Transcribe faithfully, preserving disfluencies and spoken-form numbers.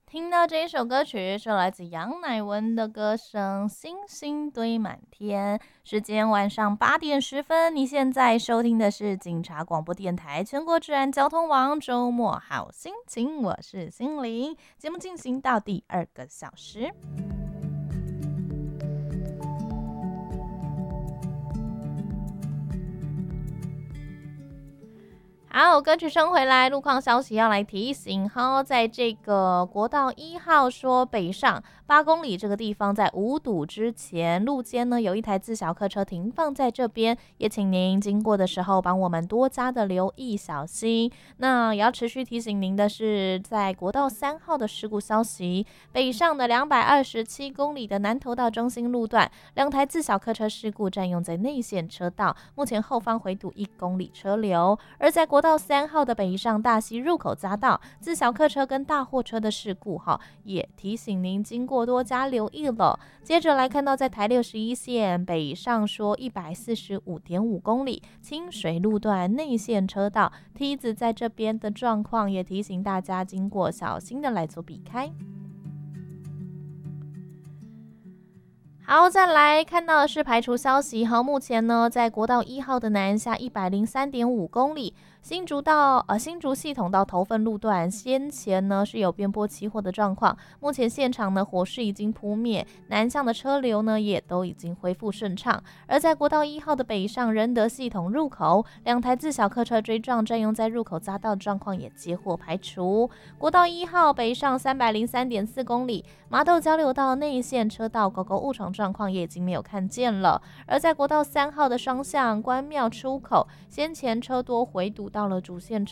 听到这一首歌曲是来自杨乃文的歌声《星星堆满天》。时间晚上八点十分，你现在收听的是警察广播电台全国治安交通网周末好心情，我是心灵。节目进行到第二个小时。好，歌曲声回来，路况消息要来提醒哈，在这个国道一号说北上八公里这个地方，在五堵之前路肩呢有一台自小客车停放在这边，也请您经过的时候帮我们多加的留意小心。那也要持续提醒您的是，在国道三号的事故消息，北上的两百二十七公里的南投到中心路段，两台自小客车事故占用在内线车道，目前后方回堵一公里车流，而在国道三号的北上大溪入口匝道，自小客车跟大货车的事故哈，也提醒您经过多加留意了。接着来看到在台六十一线北上说一百四十五点五公里清水路段内线车道，梯子在这边的状况，也提醒大家经过小心的来做避开。好，再来看到的是排除消息。好，目前呢，在国道一号的南下一百零三点五公里，新竹到呃新竹系统到头份路段，先前呢是有边坡起火的状况，目前现场呢火势已经扑灭，南向的车流呢也都已经恢复顺畅。而在国道一号的北上仁德系统入口，两台自小客车追撞，占用在入口匝道状况也接获排除。国道一号北上三百零三点四公里，麻豆交流道内线车道狗狗误闯状况也已经没有看见了。而在国道三号的双向关庙出口，先前车多回堵到了主线车